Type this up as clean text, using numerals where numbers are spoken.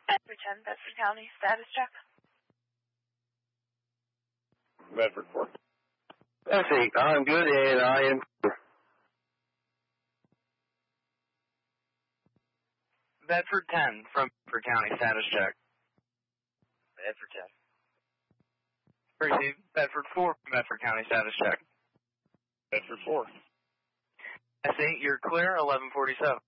Bedford 10, Bedford County, status check. Bedford 4. That's it. I'm good and I am Bedford 10 from Bedford County, status check. Bedford 10. Receive. Bedford 4 from Bedford County, status check. Bedford 4. S8, you're clear, 1147.